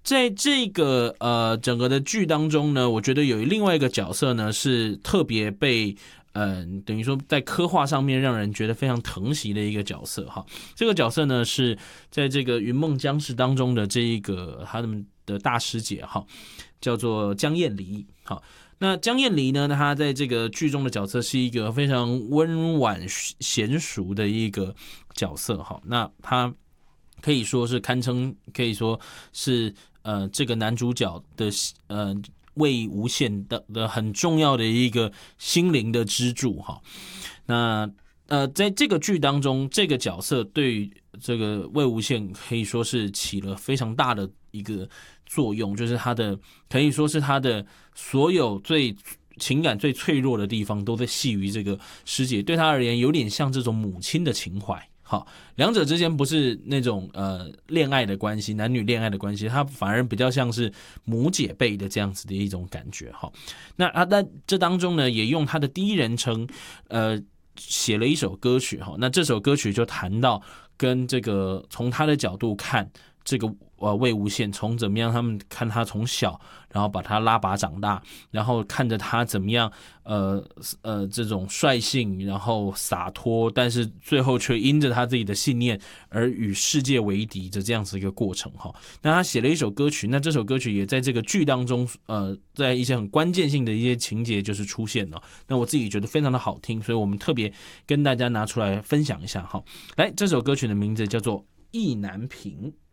在这个整个的剧当中呢，我觉得有另外一个角色呢是特别被等于说在刻画上面让人觉得非常疼惜的一个角色哈。这个角色呢是在这个云梦江氏当中的这一个他们的大师姐哈，叫做江燕离。好，那江燕离呢，她在这个剧中的角色是一个非常温婉娴熟的一个角色哈。那她可以说是堪称，可以说是这个男主角的魏无羡的很重要的一个心灵的支柱哈。那在这个剧当中，这个角色对于这个魏无羡可以说是起了非常大的一个作用，就是他的可以说是他的所有情感最脆弱的地方都在系于这个师姐，对他而言有点像这种母亲的情怀。好，两者之间不是那种恋爱的关系，男女恋爱的关系，它反而比较像是母姐辈的这样子的一种感觉哈。那他在这当中呢，也用他的第一人称写了一首歌曲哈。那这首歌曲就谈到跟这个从他的角度看这个魏无羡，从怎么样他们看他从小，然后把他拉拔长大，然后看着他怎么样这种率性，然后洒脱，但是最后却因着他自己的信念而与世界为敌的这样子一个过程哈。那他写了一首歌曲，那这首歌曲也在这个剧当中在一些很关键性的一些情节就是出现了。那我自己觉得非常的好听，所以我们特别跟大家拿出来分享一下哈。来，这首歌曲的名字叫做《意难平》。